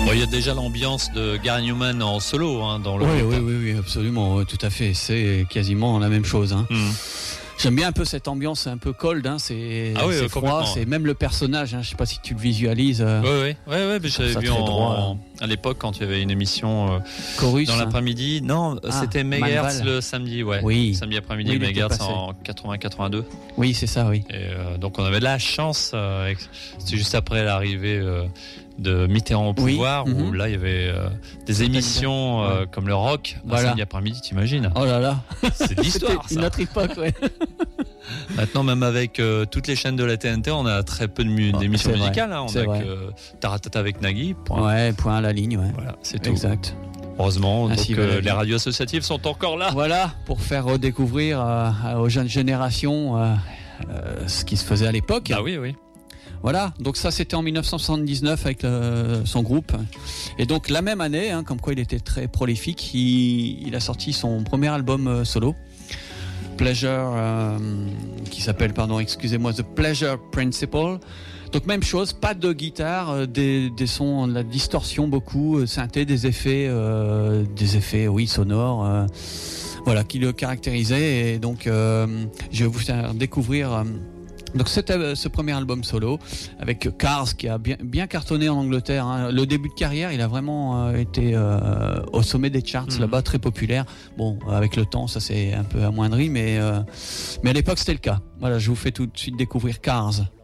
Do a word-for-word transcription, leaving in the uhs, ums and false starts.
Bon, il y a déjà l'ambiance de Gary Numan en solo hein, dans le. Oui, oui, oui, oui, absolument, oui, tout à fait. C'est quasiment la même chose. Hein. Mm. J'aime bien un peu cette ambiance un peu cold, hein. c'est, ah oui, c'est euh, froid, c'est même le personnage, hein. Je ne sais pas si tu le visualises. Euh, oui, oui, oui, oui, mais j'avais vu en, droit, à l'époque quand il y avait une émission euh, Chorus, dans l'après-midi. Non, ah, c'était Megahertz le samedi, ouais. Oui. Samedi après-midi, oui, Megahertz en quatre-vingts quatre-vingt-deux. Oui, c'est ça, oui. Et euh, donc on avait de la chance, euh, c'était juste après l'arrivée euh, de Mitterrand au pouvoir, oui. où mm-hmm. là il y avait euh, des émissions euh, ouais. comme le rock, voilà. samedi après-midi, t'imagines? Oh là là, c'est de l'histoire. C'était une autre époque, ouais. Maintenant, même avec euh, toutes les chaînes de la T N T, on a très peu de mu- oh, d'émissions musicales. Hein. On a vrai. que Taratata avec Nagui. Point. Ouais, point à la ligne. Ouais. Voilà, c'est tout. Exact. Heureusement, donc, euh, les radios associatives sont encore là. Voilà, pour faire redécouvrir euh, aux jeunes générations euh, euh, ce qui se faisait à l'époque. Ah oui, oui. Voilà, donc ça c'était en dix-neuf cent soixante-dix-neuf avec le, son groupe. Et donc la même année, hein, comme quoi il était très prolifique, il, il a sorti son premier album euh, solo. Pleasure, euh, qui s'appelle, pardon, excusez-moi, The Pleasure Principle. Donc même chose, pas de guitare, euh, des, des sons, de la distorsion beaucoup, euh, synthé, des effets, euh, des effets, oui, sonores, euh, voilà, qui le caractérisaient. Et donc euh, je vais vous faire découvrir. Euh, Donc c'était ce premier album solo avec Cars qui a bien, bien cartonné en Angleterre. Hein. Le début de carrière, il a vraiment euh, été euh, au sommet des charts mmh. là-bas, très populaire. Bon, avec le temps, ça s'est un peu amoindri, mais, euh, mais à l'époque c'était le cas. Voilà, je vous fais tout de suite découvrir Cars.